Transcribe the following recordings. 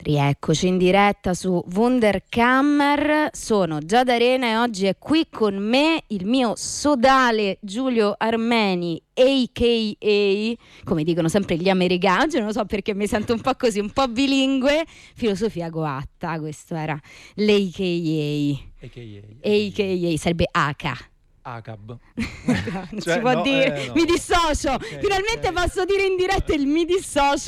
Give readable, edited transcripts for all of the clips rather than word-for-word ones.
Rieccoci in diretta su Wunderkammer, sono Giada Arena e oggi è qui con me il mio sodale Giulio Armeni, a.k.a. come dicono sempre gli americani, oggi non lo so perché mi sento un po' così, un po' bilingue, filosofia coatta, questo era l'A.k.a. A.k.a. sarebbe H. ACAB. Non si può dire, no. Mi dissocio, okay, finalmente okay. Posso dire in diretta il mi dissocio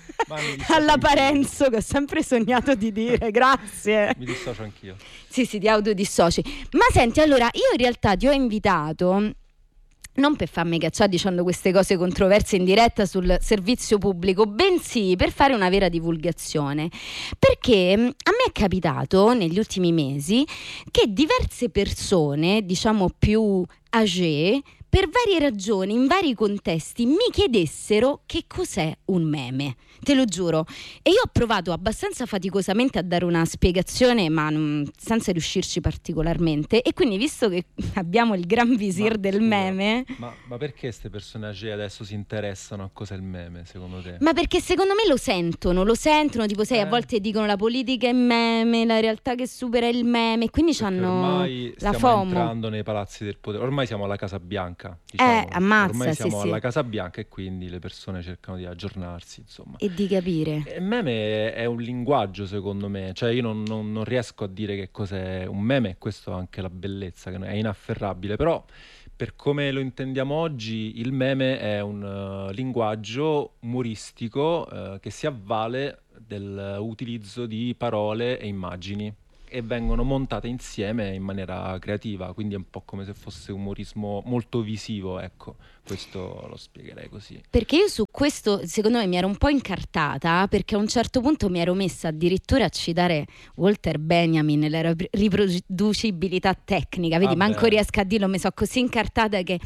alla Parenzo che ho sempre sognato di dire, grazie. Mi dissocio anch'io. Sì, ti autodissoci. Ma senti, allora, io in realtà ti ho invitato non per farmi cacciare dicendo queste cose controverse in diretta sul servizio pubblico, bensì per fare una vera divulgazione, perché a me è capitato negli ultimi mesi che diverse persone, diciamo più âgée, per varie ragioni, in vari contesti, mi chiedessero che cos'è un meme, te lo giuro. E io ho provato abbastanza faticosamente a dare una spiegazione, ma senza riuscirci particolarmente. E quindi, visto che abbiamo il gran visir del meme... Ma perché queste persone âgée adesso si interessano a cos'è il meme, secondo te? Ma perché secondo me lo sentono, tipo sai, a volte dicono la politica è meme, la realtà che supera il meme, quindi c'hanno la FOMO. Stiamo entrando nei palazzi del potere, ormai siamo alla Casa Bianca. Diciamo. Ammazza, ormai siamo sì, alla Casa Bianca e quindi le persone cercano di aggiornarsi, insomma. E di capire. Il meme è un linguaggio, secondo me, cioè io non riesco a dire che cos'è un meme, e questo è anche la bellezza, che è inafferrabile, però per come lo intendiamo oggi il meme è un linguaggio umoristico che si avvale dell'utilizzo di parole e immagini e vengono montate insieme in maniera creativa, quindi è un po' come se fosse umorismo molto visivo, ecco, questo lo spiegherei così. Perché io su questo, secondo me, mi ero un po' incartata, perché a un certo punto mi ero messa addirittura a citare Walter Benjamin e la riproducibilità tecnica, vedi, manco riesco a dirlo, mi sono così incartata che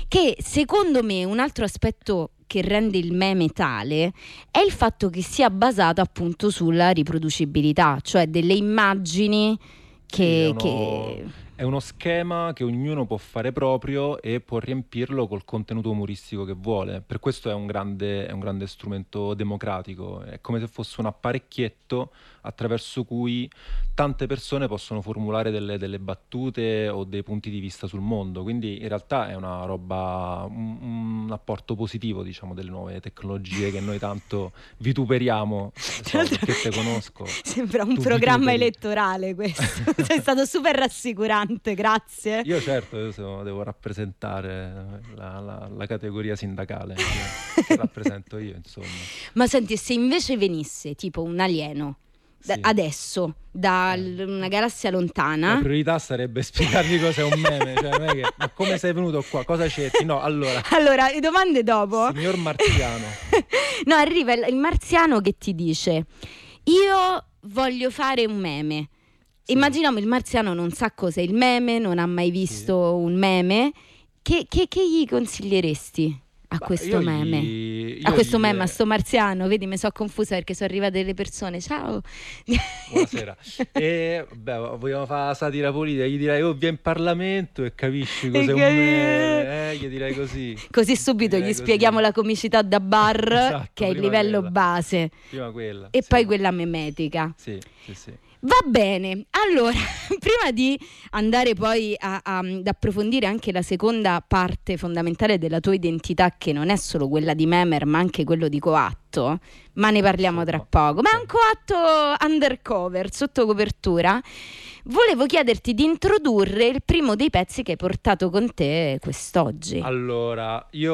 secondo me un altro aspetto che rende il meme tale è il fatto che sia basato appunto sulla riproducibilità, cioè delle immagini che... È uno schema che ognuno può fare proprio e può riempirlo col contenuto umoristico che vuole. Per questo è un grande strumento democratico. È come se fosse un apparecchietto attraverso cui tante persone possono formulare delle battute o dei punti di vista sul mondo. Quindi in realtà è una roba, un apporto positivo, diciamo, delle nuove tecnologie che noi tanto vituperiamo. Perché te conosco. Sembra un programma elettorale questo. Sei stato super rassicurante. Grazie. Io devo rappresentare la categoria sindacale che rappresento io, insomma. Ma senti, se invece venisse tipo un alieno adesso da una galassia lontana, la priorità sarebbe spiegargli cos'è un meme, cioè non è che, ma come sei venuto qua, cosa cerchi? No, allora le domande dopo. Signor marziano. No, arriva il marziano che ti dice: io voglio fare un meme. Sì. Immaginiamo il marziano non sa cos'è il meme, non ha mai visto un meme. Che gli consiglieresti a questo meme? A sto marziano? Vedi, mi sono confusa perché sono arrivate delle persone. Ciao. Buonasera. Vogliamo fare la satira politica. Gli direi: oh, vieni in Parlamento e capisci cos'è un meme. Gli direi così. Così subito gli spieghiamo la comicità da bar, esatto, che è il livello base. Prima quella. E poi quella memetica. Sì. Va bene, allora, prima di andare poi ad approfondire anche la seconda parte fondamentale della tua identità, che non è solo quella di memer, ma anche quello di coatto, ma ne parliamo tra poco, ma è un coatto undercover, sotto copertura. Volevo chiederti di introdurre il primo dei pezzi che hai portato con te quest'oggi. Allora, io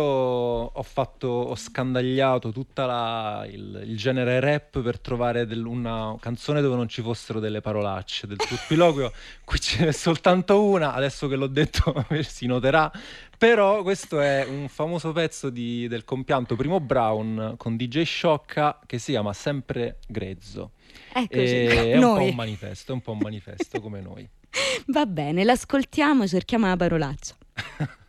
ho scandagliato tutta il genere rap per trovare una canzone dove non ci fossero delle parolacce, del turpiloquio. Qui ce n'è soltanto una, adesso che l'ho detto si noterà, però questo è un famoso pezzo del compianto Primo Brown con DJ Sciocca che si chiama Sempre Grezzo. Eccoci, è un po' un manifesto come noi. Va bene, l'ascoltiamo, cerchiamo la parolaccia.